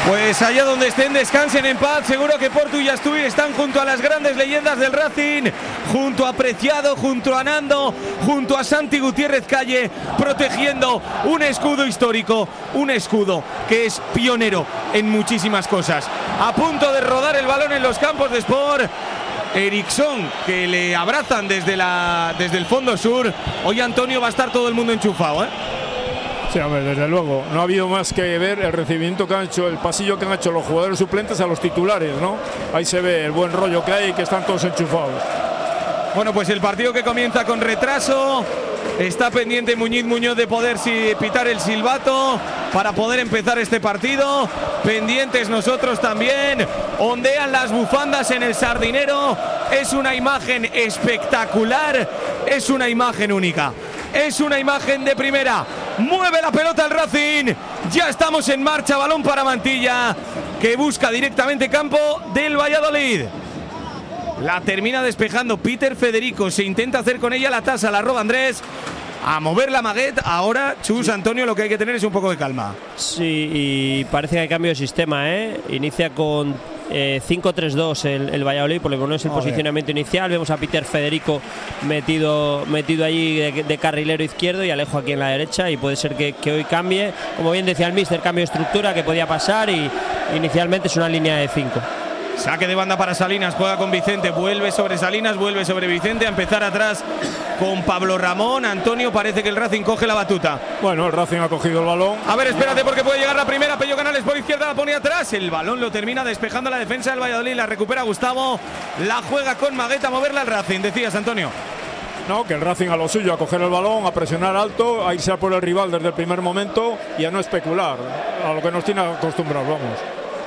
Pues allá donde estén, descansen en paz. Seguro que Portu y Asturi están junto a las grandes leyendas del Racing, junto a Preciado, junto a Nando, junto a Santi Gutiérrez Calle, protegiendo un escudo histórico, un escudo que es pionero en muchísimas cosas. A punto de rodar el balón en los campos de Sport. Eriksson, que le abrazan desde el fondo sur. Hoy, Antonio, va a estar todo el mundo enchufado, ¿eh? Sí, hombre, desde luego. No ha habido más que ver el recibimiento que han hecho, el pasillo que han hecho los jugadores suplentes a los titulares, ¿no? Ahí se ve el buen rollo que hay y que están todos enchufados. Bueno, pues el partido que comienza con retraso. Está pendiente Muñoz de poder pitar el silbato para poder empezar este partido. Pendientes nosotros también. Ondean las bufandas en el Sardinero. Es una imagen espectacular. Es una imagen única. Es una imagen de primera. Mueve la pelota el Racing. Ya estamos en marcha. Balón para Mantilla, que busca directamente campo del Valladolid. La termina despejando Peter Federico. Se intenta hacer con ella la tasa. La roba Andrés. A mover la Maguet. Ahora, Chus, Antonio, lo que hay que tener es un poco de calma. Sí, y parece que hay cambio de sistema, ¿eh? Inicia con 5-3-2 el Valladolid, por lo menos el posicionamiento inicial. Vemos a Peter Federico metido allí de carrilero izquierdo y Alejo aquí en la derecha, y puede ser que hoy cambie. Como bien decía el míster, cambio de estructura que podía pasar, y inicialmente es una línea de 5. Saque de banda para Salinas, juega con Vicente, vuelve sobre Salinas, vuelve sobre Vicente, a empezar atrás con Pablo Ramón. Antonio, parece que el Racing coge la batuta. Bueno, el Racing ha cogido el balón. A ver, espérate, porque puede llegar la primera. Pello Canales por izquierda, la pone atrás. El balón lo termina despejando la defensa del Valladolid, la recupera Gustavo, la juega con Magueta a moverla al Racing. Decías, Antonio. No, que el Racing a lo suyo, a coger el balón, a presionar alto, a irse a por el rival desde el primer momento y a no especular, a lo que nos tiene acostumbrados, vamos.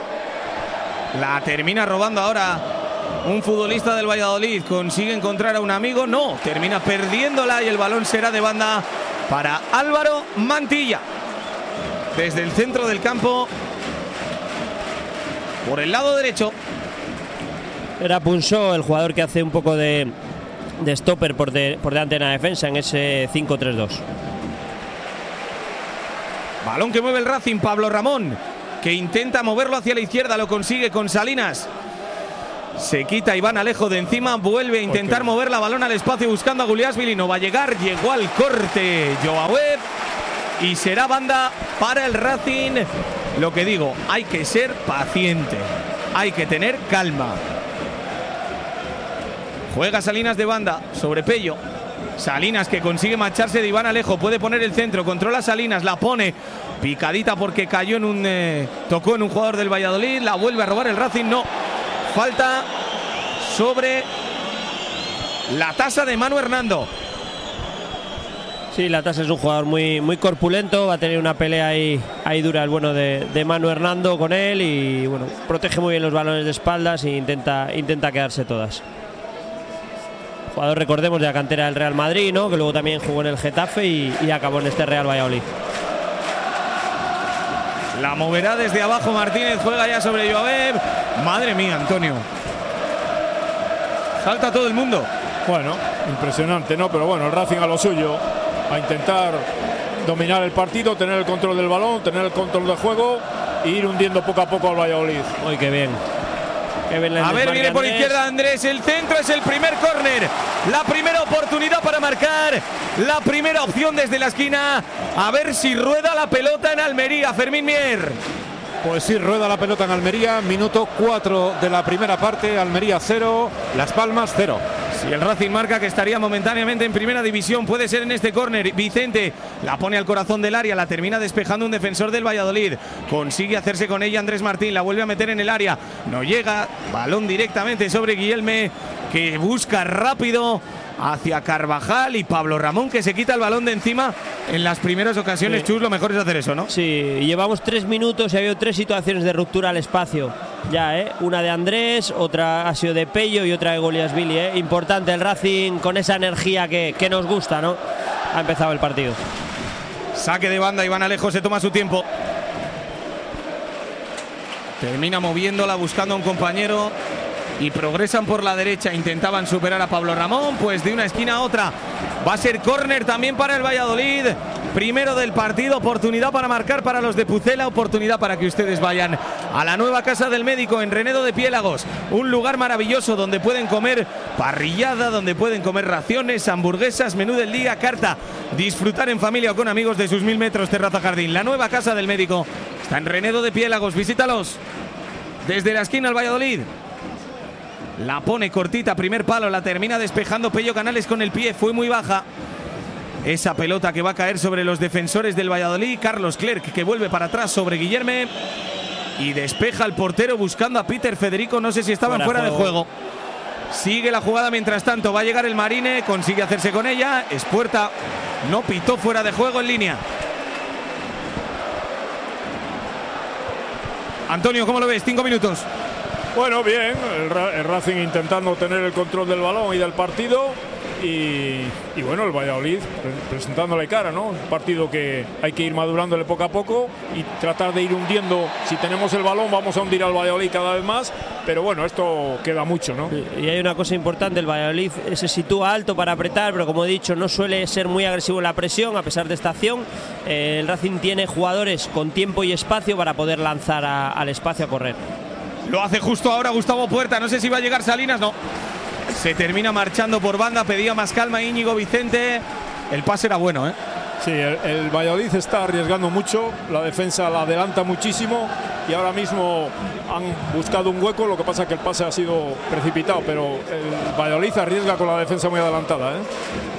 La termina robando ahora un futbolista del Valladolid. Consigue encontrar a un amigo. No, termina perdiéndola y el balón será de banda para Álvaro Mantilla. Desde el centro del campo, por el lado derecho. Era Punxó el jugador que hace un poco de stopper por delante de la defensa en ese 5-3-2. Balón que mueve el Racing, Pablo Ramón, que intenta moverlo hacia la izquierda, lo consigue con Salinas. Se quita Iván Alejo de encima, vuelve a intentar mover la balón al espacio buscando a Guliasvili, no va a llegar, llegó al corte Joao Webb y será banda para el Racing. Lo que digo, hay que ser paciente, hay que tener calma. Juega Salinas de banda sobre Pello. Salinas, que consigue marcharse de Iván Alejo, puede poner el centro, controla Salinas, la pone picadita porque cayó tocó en un jugador del Valladolid, la vuelve a robar el Racing, no. Falta sobre la tasa de Manu Hernando. Sí, la tasa es un jugador muy corpulento, va a tener una pelea ahí dura el bueno de Manu Hernando con él, y bueno, protege muy bien los balones de espaldas e intenta quedarse todas. Jugador, recordemos, de la cantera del Real Madrid, ¿no? Que luego también jugó en el Getafe y acabó en este Real Valladolid. La moverá desde abajo Martínez, juega ya sobre Joao Webb. Madre mía, Antonio. Salta todo el mundo. Bueno, impresionante, ¿no? Pero bueno, el Racing a lo suyo, a intentar dominar el partido, tener el control del balón, tener el control del juego e ir hundiendo poco a poco al Valladolid. Uy, qué bien. A ver, viene por izquierda Andrés, el centro, es el primer córner, la primera oportunidad para marcar, la primera opción desde la esquina. A ver si rueda la pelota en Almería, Fermín Mier. Pues sí, rueda la pelota en Almería, minuto 4 de la primera parte, Almería 0, Las Palmas 0. Si el Racing marca, que estaría momentáneamente en primera división, puede ser en este córner. Vicente la pone al corazón del área, la termina despejando un defensor del Valladolid. Consigue hacerse con ella Andrés Martín, la vuelve a meter en el área. No llega, balón directamente sobre Guillerme, que busca rápido hacia Carvajal, y Pablo Ramón, que se quita el balón de encima en las primeras ocasiones. Sí. Chus, lo mejor es hacer eso, ¿no? Sí, llevamos 3 minutos y ha habido 3 situaciones de ruptura al espacio. Ya, una de Andrés, otra ha sido de Pello y otra de Guliasvili. Importante el Racing con esa energía que nos gusta, ¿no? Ha empezado el partido. Saque de banda, Iván Alejo se toma su tiempo. Termina moviéndola, buscando a un compañero, y progresan por la derecha. Intentaban superar a Pablo Ramón, pues de una esquina a otra. Va a ser córner también para el Valladolid. Primero del partido, oportunidad para marcar para los de Pucela, oportunidad para que ustedes vayan a la nueva Casa del Médico en Renedo de Piélagos. Un lugar maravilloso donde pueden comer parrillada, donde pueden comer raciones, hamburguesas, menú del día, carta. Disfrutar en familia o con amigos de sus 1000 metros terraza jardín. La nueva Casa del Médico está en Renedo de Piélagos. Visítalos. Desde la esquina al Valladolid. La pone cortita, primer palo, la termina despejando Pello Canales con el pie. Fue muy baja. Esa pelota que va a caer sobre los defensores del Valladolid. Carlos Clerc que vuelve para atrás sobre Guillerme. Y despeja al portero buscando a Peter Federico. No sé si estaban fuera de juego. Sigue la jugada mientras tanto. Va a llegar el Marine. Consigue hacerse con ella. Espuerta no pitó fuera de juego en línea. Antonio, ¿cómo lo ves? 5 minutos. Bueno, bien. El Racing intentando tener el control del balón y del partido. Y bueno, el Valladolid presentándole cara, ¿no? Un partido que hay que ir madurándole poco a poco y tratar de ir hundiendo. Si tenemos el balón, vamos a hundir al Valladolid cada vez más. Pero bueno, esto queda mucho, ¿no? Y hay una cosa importante: el Valladolid se sitúa alto para apretar, pero como he dicho, no suele ser muy agresivo en la presión, a pesar de esta acción. El Racing tiene jugadores con tiempo y espacio para poder lanzar al espacio a correr. Lo hace justo ahora Gustavo Puerta. No sé si va a llegar Salinas, no. Se termina marchando por banda, pedía más calma Íñigo Vicente. El pase era bueno, ¿eh? Sí, el Valladolid está arriesgando mucho, la defensa la adelanta muchísimo y ahora mismo han buscado un hueco, lo que pasa es que el pase ha sido precipitado, pero el Valladolid arriesga con la defensa muy adelantada, ¿eh?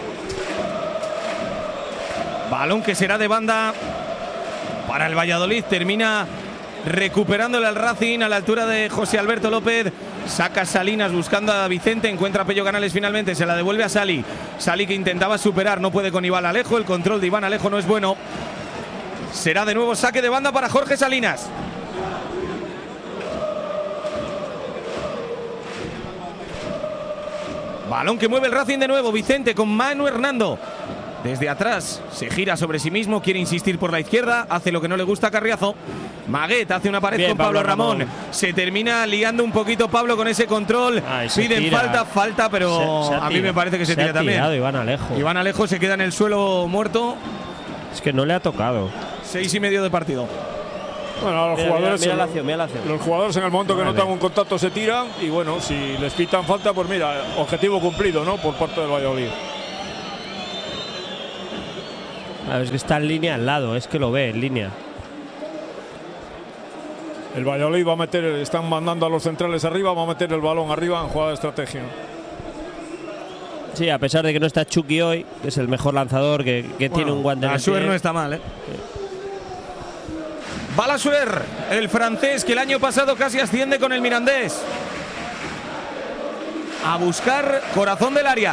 Balón que será de banda para el Valladolid, termina recuperándole al Racing a la altura de José Alberto López. Saca Salinas buscando a Vicente, encuentra a Pello Canales finalmente, se la devuelve a Sali. Sali que intentaba superar, no puede con Iván Alejo, el control de Iván Alejo no es bueno. Será de nuevo saque de banda para Jorge Salinas. Balón que mueve el Racing de nuevo, Vicente con Manu Hernando. Desde atrás se gira sobre sí mismo, quiere insistir por la izquierda, hace lo que no le gusta a Carriazo. Maguet hace una pared bien, con Pablo Ramón. Se termina liando un poquito Pablo con ese control. Piden falta, pero a mí me parece que se tira también. Iván Alejo se queda en el suelo muerto. Es que no le ha tocado. 6,5 de partido. Bueno, los jugadores, mira la acción. Los jugadores en el momento que notan un contacto se tiran y bueno, si les pitan falta, pues mira, objetivo cumplido, ¿no? Por parte del Valladolid. Es que está en línea al lado, es que lo ve en línea. El Valladolid va a meter, están mandando a los centrales arriba, va a meter el balón arriba en jugada de estrategia. Sí, a pesar de que no está Chucky hoy, que es el mejor lanzador, que tiene un guante en el pie. Balassuer no está mal, ¿eh? Balassuer, el francés que el año pasado casi asciende con el Mirandés. A buscar corazón del área.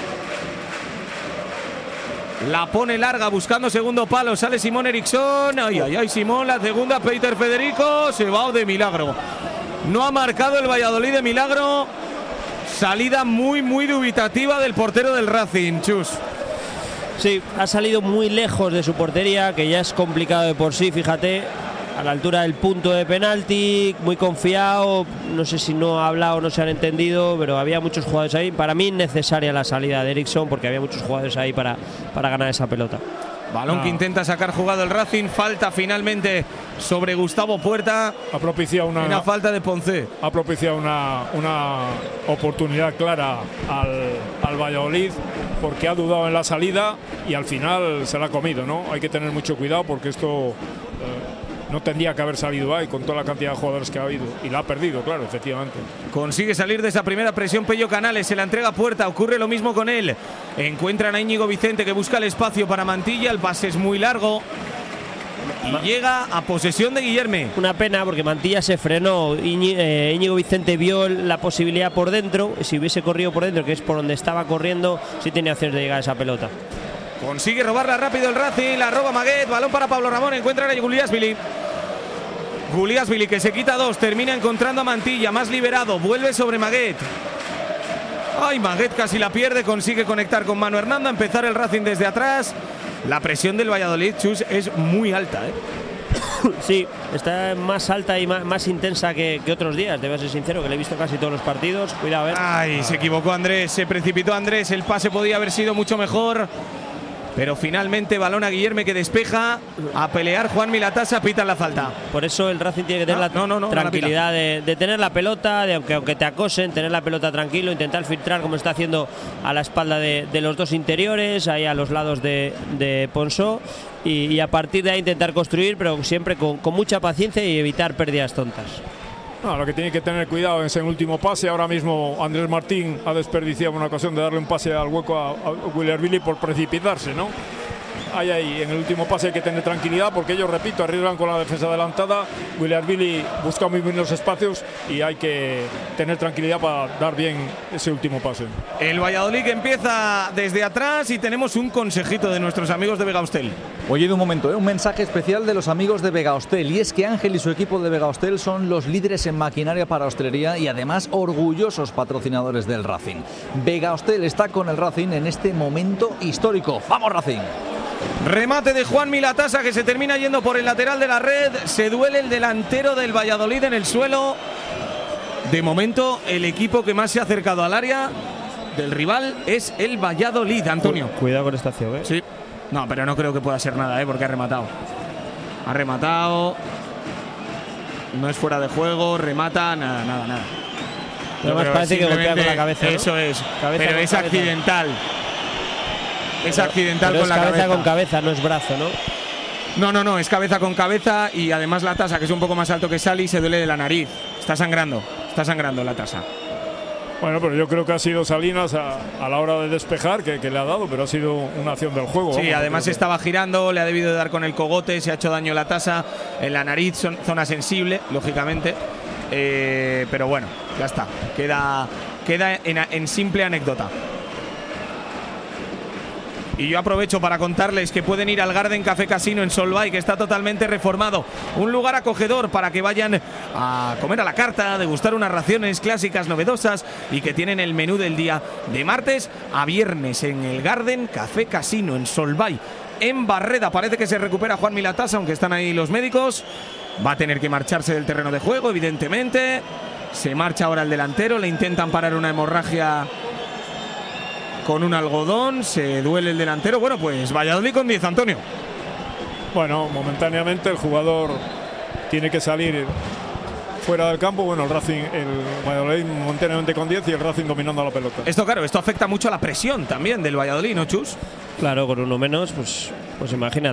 La pone larga buscando segundo palo. Sale Simón Eriksson. Ay, Simón. La segunda, Peter Federico. Se va de milagro. No ha marcado el Valladolid de milagro. Salida muy dubitativa del portero del Racing, Chus. Sí, ha salido muy lejos de su portería, que ya es complicado de por sí, fíjate. A la altura del punto de penalti, muy confiado. No sé si no ha hablado o no se han entendido, pero había muchos jugadores ahí. Para mí innecesaria la salida de Eriksson, porque había muchos jugadores ahí para ganar esa pelota. Balón que intenta sacar jugado el Racing. Falta finalmente sobre Gustavo Puerta. Ha propiciado una falta de Ponce. Ha propiciado una oportunidad clara al Valladolid, porque ha dudado en la salida y al final se la ha comido, ¿no? Hay que tener mucho cuidado porque esto no tendría que haber salido ahí con toda la cantidad de jugadores que ha habido. Y la ha perdido, claro, efectivamente. Consigue salir de esa primera presión Pello Canales, se la entrega a Puerta, ocurre lo mismo con él. Encuentran a Íñigo Vicente que busca el espacio para Mantilla, el pase es muy largo. Y llega a posesión de Guillerme. Una pena porque Mantilla se frenó. Íñigo Vicente vio la posibilidad por dentro. Si hubiese corrido por dentro, que es por donde estaba corriendo, sí tenía opciones de llegar a esa pelota. Consigue robarla rápido el Racing, la roba Maguet, balón para Pablo Ramón, encuentra a Guliasvili. Guliasvili que se quita dos, termina encontrando a Mantilla, más liberado, vuelve sobre Maguet. Ay, Maguet casi la pierde, consigue conectar con Manu Hernando, empezar el Racing desde atrás. La presión del Valladolid, Chus, es muy alta, ¿eh? Sí, está más alta y más intensa que otros días, debo ser sincero, que le he visto casi todos los partidos. Cuidado, a ver. Ay, se equivocó Andrés, se precipitó Andrés, el pase podía haber sido mucho mejor. pero finalmente balón a Guillerme que despeja, a pelear Juanmi Latasa, pita la falta. Por eso el Racing tiene que tener tranquilidad de tener la pelota, de aunque te acosen, tener la pelota tranquilo, intentar filtrar como está haciendo a la espalda de los dos interiores, ahí a los lados de Ponsó, y a partir de ahí intentar construir, pero siempre con mucha paciencia y evitar pérdidas tontas. No, lo que tiene que tener cuidado es en el último pase. Ahora mismo Andrés Martín ha desperdiciado una ocasión de darle un pase al hueco a Williams por precipitarse, ¿no? Ahí en el último pase hay que tener tranquilidad, porque ellos, repito, arriesgan con la defensa adelantada. Williams busca muy bien los espacios y hay que tener tranquilidad para dar bien ese último pase. El Valladolid empieza desde atrás y tenemos un consejito de nuestros amigos de Vega Hostel. Oye, un momento, un mensaje especial de los amigos de Vega Hostel, y es que Ángel y su equipo de Vega Hostel son los líderes en maquinaria para hostelería y además orgullosos patrocinadores del Racing. Vega Hostel está con el Racing en este momento histórico. ¡Vamos, Racing! Remate de Juanmi Latasa, que se termina yendo por el lateral de la red. Se duele el delantero del Valladolid en el suelo. De momento, el equipo que más se ha acercado al área del rival es el Valladolid, Antonio. Cuidado con esta acción, ¿eh? Sí. No, pero no creo que pueda ser nada, porque ha rematado. Ha rematado. No es fuera de juego, remata, nada. Además parece que golpea con la cabeza, ¿no? Eso es, cabeza pero es cabeza. Accidental. Es accidental pero con la cabeza. Cabeza con cabeza, no es brazo, ¿no? No, es cabeza con cabeza, y además Latasa, que es un poco más alto que Sali, se duele de la nariz. Está sangrando Latasa. Bueno, pero yo creo que ha sido Salinas a la hora de despejar que le ha dado, pero ha sido una acción del juego. Sí, además estaba girando, le ha debido de dar con el cogote, se ha hecho daño Latasa en la nariz, zona sensible, lógicamente. Pero bueno, ya está. Queda en simple anécdota. Y yo aprovecho para contarles que pueden ir al Garden Café Casino en Solvay, que está totalmente reformado. Un lugar acogedor para que vayan a comer a la carta, degustar unas raciones clásicas novedosas, y que tienen el menú del día de martes a viernes en el Garden Café Casino en Solvay, en Barreda. Parece que se recupera Juanmi Latasa, aunque están ahí los médicos. Va a tener que marcharse del terreno de juego, evidentemente. Se marcha ahora el delantero, le intentan parar una hemorragia con un algodón, se duele el delantero. Bueno, pues Valladolid con 10, Antonio. Bueno, momentáneamente el jugador tiene que salir fuera del campo. Bueno, el Valladolid momentáneamente con 10 y el Racing dominando la pelota. Esto, claro, esto afecta mucho a la presión también del Valladolid, ¿no, Chus? Claro, con uno menos, pues imagínate.